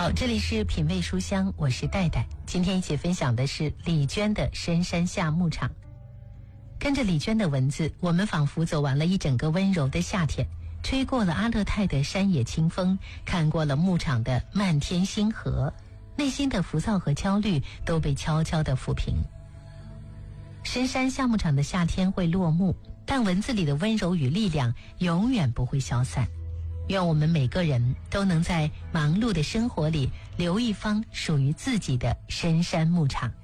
好，这里是品味书香，我是戴戴。今天一起分享的是李娟的《深山下牧场》。跟着李娟的文字，我们仿佛走完了一整个温柔的夏天，吹过了阿勒泰的山野清风，看过了牧场的漫天星河，内心的浮躁和焦虑都被悄悄地抚平。深山下牧场的夏天会落幕，但文字里的温柔与力量永远不会消散。愿我们每个人都能在忙碌的生活里留一方属于自己的深山牧场。